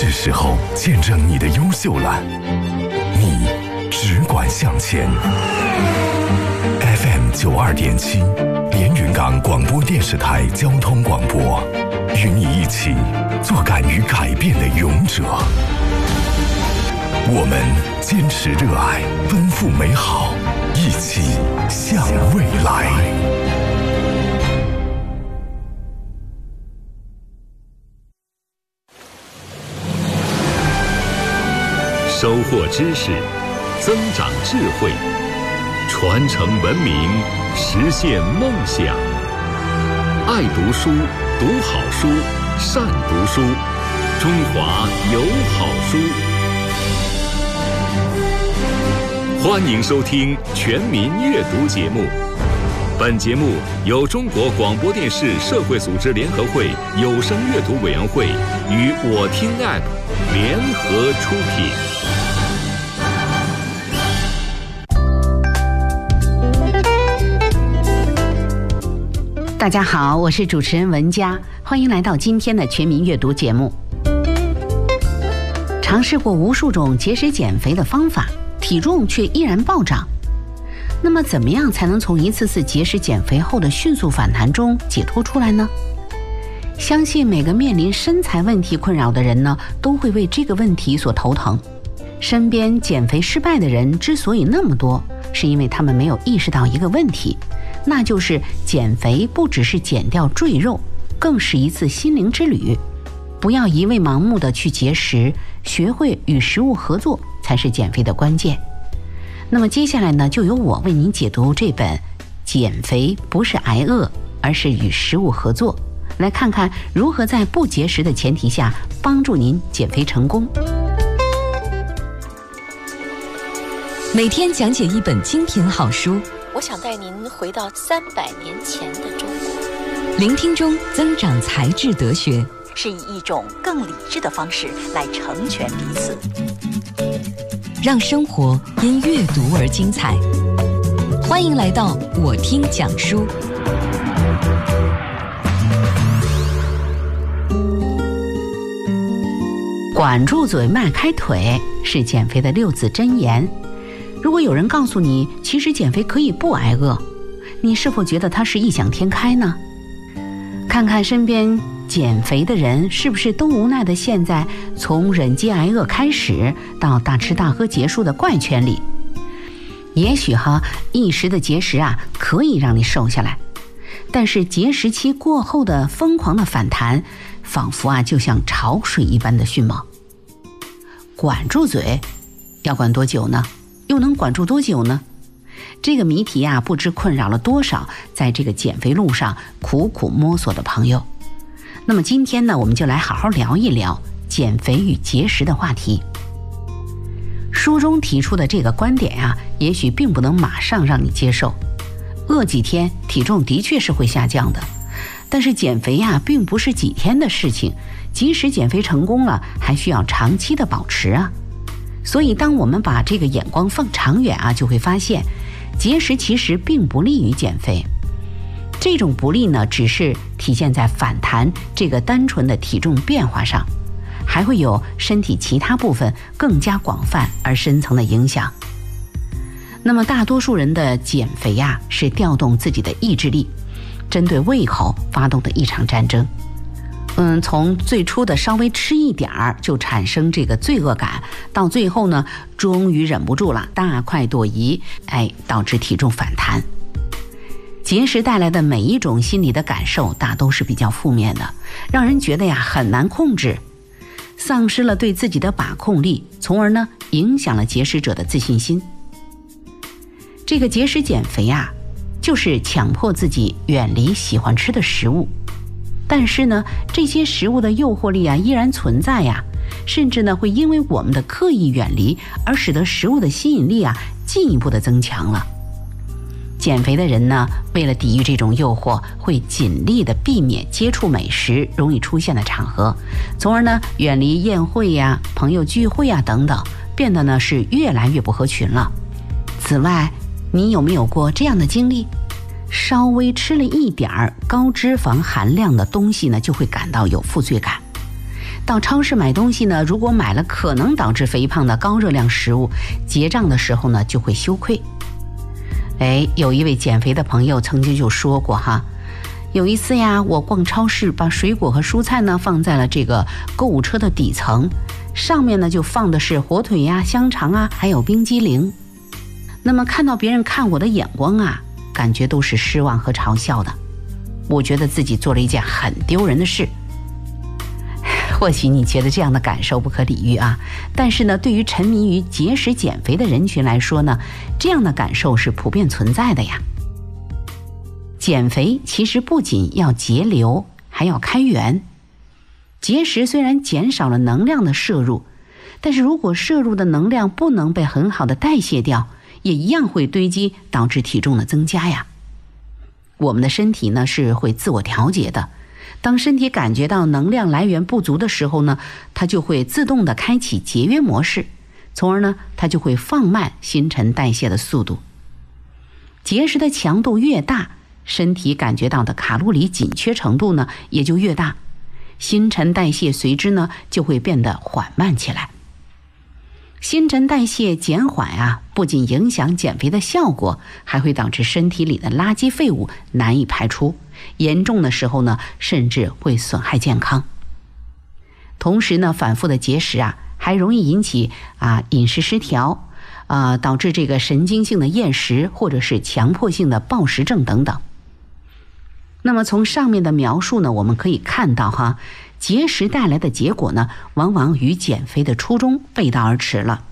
是时候见证你的优秀了。你只管向前。FM 92.7，连云港广播电视台交通广播，与你一起做敢于改变的勇者。我们坚持热爱，奔赴美好，一起向未来。 收获知识，增长智慧，传承文明，实现梦想。爱读书，读好书，善读书，中华有好书。欢迎收听全民阅读节目。本节目由中国广播电视社会组织联合会有声阅读委员会与我听 App 联合出品。 大家好，我是主持人文佳，欢迎来到今天的全民阅读节目。尝试过无数种节食减肥的方法，体重却依然暴涨。那么怎么样才能从一次次节食减肥后的迅速反弹中解脱出来呢？相信每个面临身材问题困扰的人呢，都会为这个问题所头疼。身边减肥失败的人之所以那么多，是因为他们没有意识到一个问题，那就是减肥不只是减掉赘肉，更是一次心灵之旅。不要一味盲目的去节食，学会与食物合作才是减肥的关键。那么接下来呢，就由我为您解读这本《减肥不是挨饿，而是与食物合作》，来看看如何在不节食的前提下帮助您减肥成功。 每天讲解一本精品好书， 我想带您回到300年前的中国， 聆听中增长才智德学， 是以一种更理智的方式来成全彼此， 让生活因阅读而精彩。欢迎来到我听讲书。 管住嘴，迈开腿，是减肥的6字真言。如果有人告诉你，其实减肥可以不挨饿，你是否觉得他是异想天开呢？看看身边减肥的人，是不是都无奈地陷在从忍饥挨饿开始到大吃大喝结束的怪圈里？也许一时的节食可以让你瘦下来，但是节食期过后的疯狂的反弹，仿佛就像潮水一般的迅猛。管住嘴，要管多久呢？又能管住多久呢？这个谜题不知困扰了多少在这个减肥路上苦苦摸索的朋友。那么今天呢，我们就来好好聊一聊减肥与节食的话题。书中提出的这个观点也许并不能马上让你接受。饿几天，体重的确是会下降的，但是减肥并不是几天的事情，即使减肥成功了，还需要长期的保持所以当我们把这个眼光放长远就会发现节食其实并不利于减肥。这种不利呢，只是体现在反弹这个单纯的体重变化上，还会有身体其他部分更加广泛而深层的影响。那么大多数人的减肥是调动自己的意志力，针对胃口发动的一场战争。从最初的稍微吃一点儿就产生这个罪恶感，到最后呢，终于忍不住了，大快朵颐，导致体重反弹。节食带来的每一种心理的感受大都是比较负面的，让人觉得很难控制，丧失了对自己的把控力，从而呢影响了节食者的自信心。这个节食减肥就是强迫自己远离喜欢吃的食物，但是呢，这些食物的诱惑力依然存在甚至呢会因为我们的刻意远离而使得食物的吸引力进一步的增强了。减肥的人呢，为了抵御这种诱惑，会尽力的避免接触美食容易出现的场合，从而呢远离宴会朋友聚会等等，变得呢是越来越不合群了。此外，你有没有过这样的经历？稍微吃了一点高脂肪含量的东西呢，就会感到有负罪感。 到超市买东西呢，如果买了可能导致肥胖的高热量食物，结账的时候呢就会羞愧。有一位减肥的朋友曾经就说过哈，有一次呀，我逛超市，把水果和蔬菜呢放在了这个购物车的底层，上面呢就放的是火腿呀、香肠啊，还有冰激凌。那么看到别人看我的眼光啊，感觉都是失望和嘲笑的。我觉得自己做了一件很丢人的事。或许你觉得这样的感受不可理喻啊，但是呢，对于沉迷于节食减肥的人群来说呢，这样的感受是普遍存在的呀。减肥其实不仅要节流，还要开源。节食虽然减少了能量的摄入，但是如果摄入的能量不能被很好的代谢掉，也一样会堆积，导致体重的增加呀。我们的身体呢是会自我调节的，当身体感觉到能量来源不足的时候呢，它就会自动的开启节约模式，从而呢它就会放慢新陈代谢的速度。节食的强度越大，身体感觉到的卡路里紧缺程度呢也就越大，新陈代谢随之呢就会变得缓慢起来。新陈代谢减缓啊，不仅影响减肥的效果，还会导致身体里的垃圾废物难以排出，严重的时候呢，甚至会损害健康。同时呢，反复的节食啊，还容易引起饮食失调，导致这个神经性的厌食，或者是强迫性的暴食症等等。那么从上面的描述呢，我们可以看到节食带来的结果呢，往往与减肥的初衷背道而驰了。